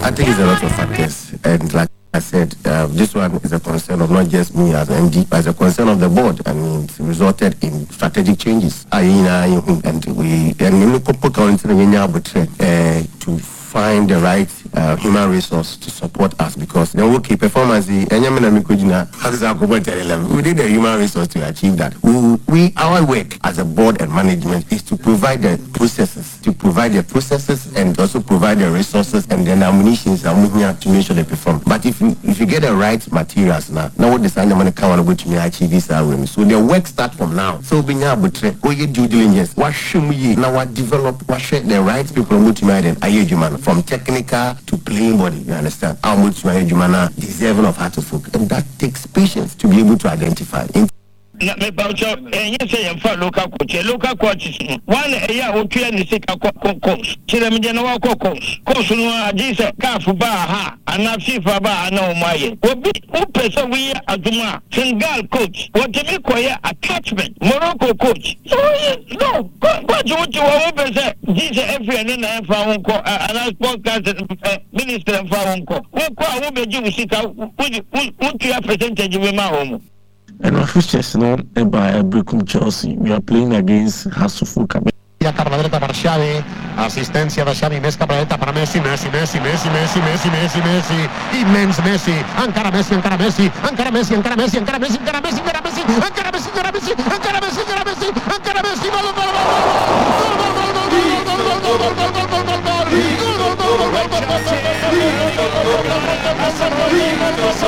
I think it's a lot of factors, and like I said, this one is a concern of not just me as an MD, but it's a concern of the board. I mean, it resulted in strategic changes. And we to find the right human resource to support us, because the okay performance we did the human resource to achieve that. Our work as a board and management is to provide the processes, and also provide the resources and the ammunition to make sure they perform. But if you get the right materials now what design money can go to achieve this. So the work starts from now. So we have due diligence. What should we now develop? What should the right people go to from technical to playing body? You understand? How much deserving of how to focus, and that takes patience to be able to identify. Na me baucho say you for local coaches one area o twa ni sika coach kire me na wa coach no agise ka fu ba ha ana fifa ba ana o maye obi o pese we aduma single coach what me koye attachment Morocco coach so no coach what you o pese gise every na fa won ko ana podcast minister fa won ko wo beji usika wo twa percentage we ma homo. And our futures no by Brickum Chelsea. We are playing against Hasufuka. Ja per la dreta per Xavi, assistència de Xavi, més cap a la dreta per Messi, immens Messi, encara Messi, gol!